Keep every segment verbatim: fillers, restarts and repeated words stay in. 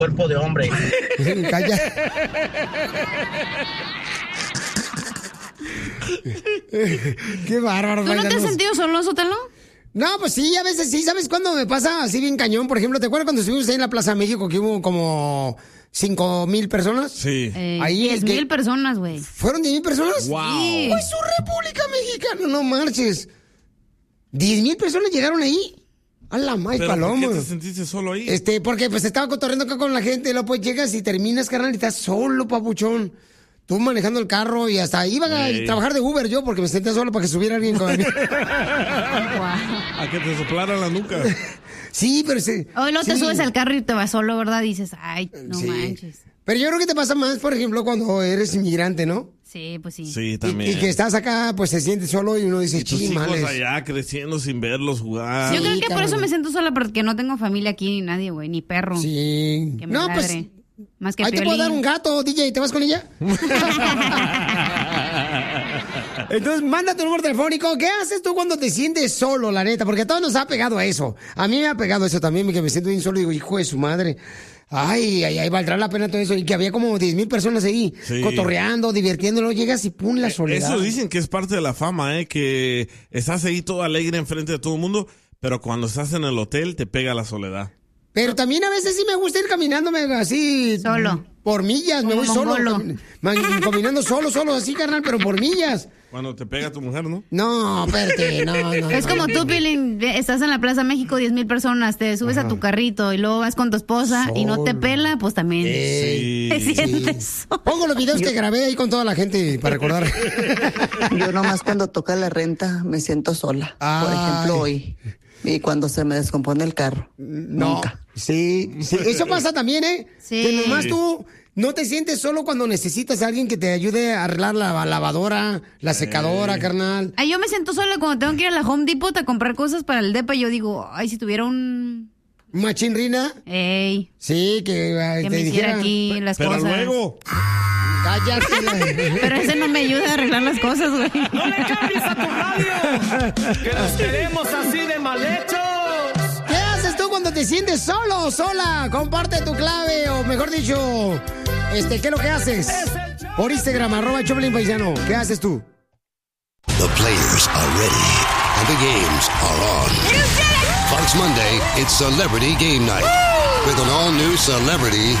cuerpo de hombre. Calla. Qué bárbaro. ¿Tú no te has sentido solo, Sotelo? No, pues sí, a veces sí. ¿Sabes cuándo me pasa así bien cañón? Por ejemplo, ¿te acuerdas cuando estuvimos ahí en la Plaza México que hubo como cinco mil personas? Sí. Eh, Ahí diez mil personas, güey. ¿Fueron diez mil personas? Wow. Sí. ¡Pues su República Mexicana! No marches. ¿diez mil personas llegaron ahí? A la may ¿Pero paloma. por qué te sentiste solo ahí? Este, porque pues estaba cotorreando acá con la gente, y luego pues llegas y terminas, carnal, y estás solo, papuchón. Tú manejando el carro y hasta iba a Ey. trabajar de Uber yo porque me sentía solo para que subiera alguien conmigo. A que te soplara la nuca. Sí, pero sí. Hoy luego te sí. subes al carro y te vas solo, ¿verdad? Dices, ay, no Sí. manches. Pero yo creo que te pasa más, por ejemplo, cuando eres inmigrante, ¿no? Sí, pues sí. Sí, Y, también. y que estás acá, pues se siente solo y uno dice, Y tus hijos chimales. allá creciendo sin verlos jugar. Yo creo que por cabrón. eso me siento sola, porque no tengo familia aquí ni nadie, güey, ni perro. Sí. Que me No, pues, ladre. Más que ahí te puedo Piolín. dar un gato, D J, ¿te vas con ella? Entonces, manda tu número telefónico. ¿Qué haces tú cuando te sientes solo, la neta? Porque a todos nos ha pegado a eso. A mí me ha pegado eso también, que me siento bien solo y digo, hijo de su madre. Ay, ay, ay, valdrá la pena todo eso. Y que había como diez mil personas ahí, Sí. cotorreando, divirtiéndolo. Llegas y pum, la soledad. Eso dicen que es parte de la fama, ¿eh? Que estás ahí todo alegre enfrente de todo el mundo, pero cuando estás en el hotel te pega la soledad. Pero también a veces sí me gusta ir caminándome así. Solo. Por millas, me Como voy solo. mongolo. cam- man- Caminando solo, solo, así, carnal, pero por millas. Cuando te pega tu mujer, ¿no? No, espérate, no, no. Es como tú, Piolín, estás en la Plaza México, diez mil personas, te subes a tu carrito y luego vas con tu esposa y no te Solo. pela, pues también Ey, te Sí. sientes solo. Pongo los videos que grabé ahí con toda la gente para recordar. Yo nomás cuando toca la renta me siento sola. Por Ay. ejemplo, hoy. Y cuando se me descompone el carro. No, Nunca. sí, sí, eso pasa también, ¿eh? Sí. Que nomás tú no te sientes solo cuando necesitas a alguien que te ayude a arreglar la lavadora, la secadora, carnal. Ay, yo me siento sola cuando tengo que ir a la Home Depot a comprar cosas para el depa. Yo digo, ay, si tuviera un... Machinrina, Ey, sí, que, ay, que te me hiciera dijera. aquí las Pero cosas. luego, Cállate. Pero ese no me ayuda a arreglar las cosas, güey. ¡No le cambies a tu radio! ¡Que nos queremos así de mal hechos! ¿Qué haces tú cuando te sientes solo o sola? Comparte tu clave, o mejor dicho, este, ¿qué es lo que haces? Por Instagram, arroba Choplin Paisano. ¿Qué haces tú? The players are ready, and the games are on. Fox Monday, it's Celebrity Game Night. With an all-new celebrity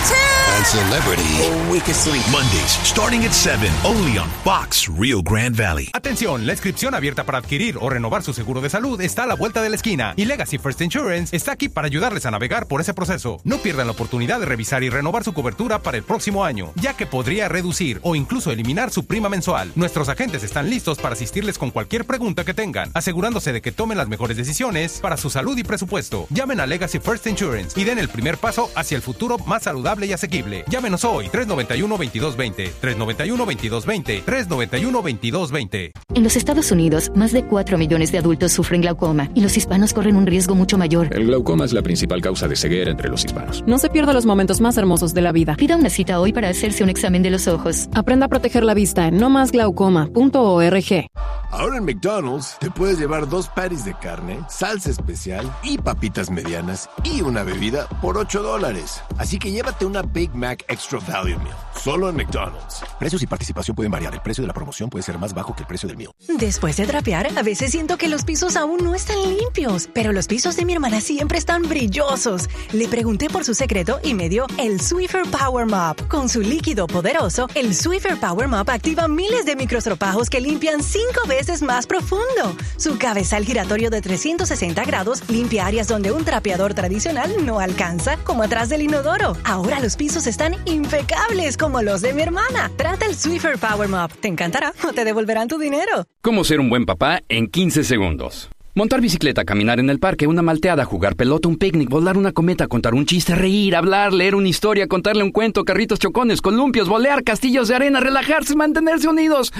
and celebrity. Oh, we can sleep. Mondays, starting at seven, only on Fox Rio Grande Valley. Atención, la inscripción abierta para adquirir o renovar su seguro de salud está a la vuelta de la esquina y Legacy First Insurance está aquí para ayudarles a navegar por ese proceso. No pierdan la oportunidad de revisar y renovar su cobertura para el próximo año, ya que podría reducir o incluso eliminar su prima mensual. Nuestros agentes están listos para asistirles con cualquier pregunta que tengan, asegurándose de que tomen las mejores decisiones para su salud y presupuesto. Llamen a Legacy First Insurance y den el primer paso hacia el futuro más saludable y asequible. Llámenos hoy, tres noventa y uno, veintidós veinte, tres noventa y uno, veintidós veinte, tres noventa y uno, veintidós veinte. En los Estados Unidos, más de cuatro millones de adultos sufren glaucoma y los hispanos corren un riesgo mucho mayor. El glaucoma es la principal causa de ceguera entre los hispanos. No se pierda los momentos más hermosos de la vida. Pida una cita hoy para hacerse un examen de los ojos. Aprenda a proteger la vista en no más glaucoma punto org. Ahora en McDonald's te puedes llevar dos patties de carne, salsa especial y papitas medianas y una bebida por ocho dólares. Así que llévate una Big Mac Extra Value Meal, solo en McDonald's. Precios y participación pueden variar. El precio de la promoción puede ser más bajo que el precio del meal. Después de trapear, a veces siento que los pisos aún no están limpios, pero los pisos de mi hermana siempre están brillosos. Le pregunté por su secreto y me dio el Swiffer Power Mop. Con su líquido poderoso, el Swiffer Power Mop activa miles de microestropajos que limpian cinco veces más profundo. Su cabezal giratorio de trescientos sesenta grados limpia áreas donde un trapeador tradicional no alcanza, como atrás del inodoro. Ahora los pisos están impecables como los de mi hermana. Trata el Swiffer Power Mop. Te encantará o te devolverán tu dinero. ¿Cómo ser un buen papá en quince segundos? Montar bicicleta, caminar en el parque, una malteada, jugar pelota, un picnic, volar una cometa, contar un chiste, reír, hablar, leer una historia, contarle un cuento, carritos chocones, columpios, volear, castillos de arena, relajarse, mantenerse unidos.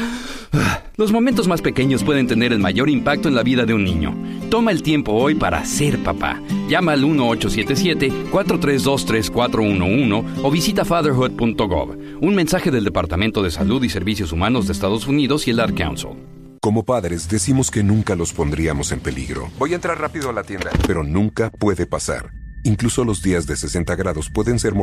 Los momentos más pequeños pueden tener el mayor impacto en la vida de un niño. Toma el tiempo hoy para ser papá. Llama al uno ocho siete siete, cuatro tres dos, tres cuatro uno uno o visita fatherhood punto gov. Un mensaje del Departamento de Salud y Servicios Humanos de Estados Unidos y el Ad Council. Como padres, decimos que nunca los pondríamos en peligro. Voy a entrar rápido a la tienda. Pero nunca puede pasar. Incluso los días de sesenta grados pueden ser